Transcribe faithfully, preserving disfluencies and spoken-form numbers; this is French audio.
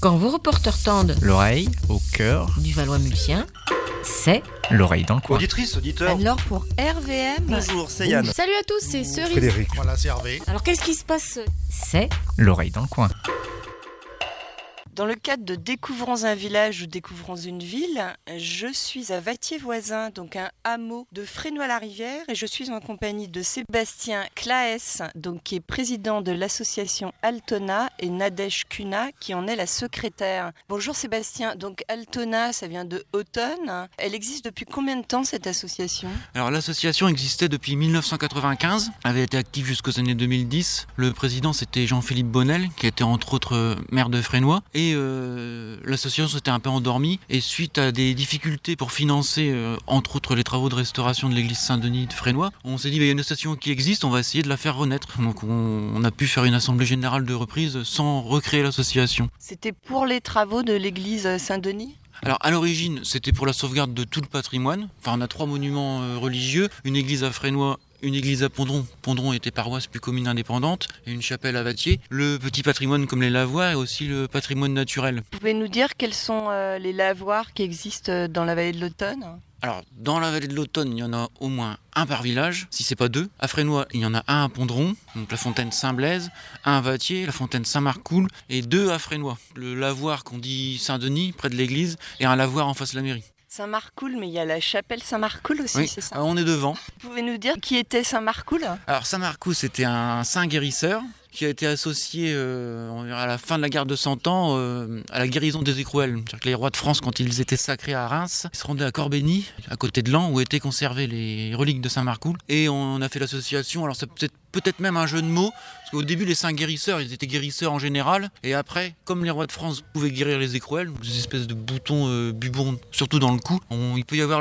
Quand vos reporters tendent l'oreille au cœur du Valois-Mulsien, c'est l'oreille dans le coin. Auditrice, auditeur. Alors pour R V M. Bonjour, c'est Yann. Salut à tous, c'est Cerise. Frédéric. Voilà, c'est Hervé. Alors qu'est-ce qui se passe? c'est L'oreille dans le coin. Dans le cadre de Découvrons un village ou Découvrons une ville, je suis à Vattier-Voisin, donc un hameau de Fresnoy-la-Rivière, et je suis en compagnie de Sébastien Claes, donc qui est président de l'association Altona, et Nadège Cunha, qui en est la secrétaire. Bonjour Sébastien, donc Altona, ça vient de automne. Elle existe depuis combien de temps cette association? Alors l'association existait depuis mille neuf cent quatre-vingt-quinze, elle avait été active jusqu'aux années deux mille dix. Le président c'était Jean-Philippe Bonnel, qui était entre autres maire de Fresnoy. Et euh, l'association s'était un peu endormie, et suite à des difficultés pour financer euh, entre autres les travaux de restauration de l'église Saint-Denis de Fresnoy, on s'est dit bah, il y a une association qui existe, on va essayer de la faire renaître. Donc on, on a pu faire une assemblée générale de reprise sans recréer l'association. C'était pour les travaux de l'église Saint-Denis ? Alors à l'origine c'était pour la sauvegarde de tout le patrimoine. Enfin on a trois monuments euh, religieux, une église à Fresnoy, une église à Pondron, Pondron était paroisse plus commune indépendante, et une chapelle à Vattier. Le petit patrimoine comme les lavoirs et aussi le patrimoine naturel. Vous pouvez nous dire quels sont euh, les lavoirs qui existent dans la vallée de l'Automne ? Alors, dans la vallée de l'Automne, il y en a au moins un par village, si c'est pas deux. À Fresnoy, il y en a un à Pondron, donc la fontaine Saint-Blaise, un à Vattier, la fontaine Saint-Marcoul, et deux à Fresnoy. Le lavoir qu'on dit Saint-Denis, près de l'église, et un lavoir en face de la mairie. Saint-Marcoul, mais il y a la chapelle Saint-Marcoul aussi, Oui, c'est ça ? on est devant. Vous pouvez nous dire qui était Saint-Marcoul ? Alors Saint-Marcoul, c'était un saint guérisseur qui a été associé euh, à la fin de la guerre de Cent Ans euh, à la guérison des écrouelles. C'est-à-dire que les rois de France, quand ils étaient sacrés à Reims, ils se rendaient à Corbeny, à côté de Laon, où étaient conservées les reliques de Saint-Marcoul. Et on a fait l'association, alors c'est peut-être peut-être même un jeu de mots, parce qu'au début les saints guérisseurs, ils étaient guérisseurs en général, et après, comme les rois de France pouvaient guérir les écrouelles, des espèces de boutons euh, bubons, surtout dans le cou, on, il peut y avoir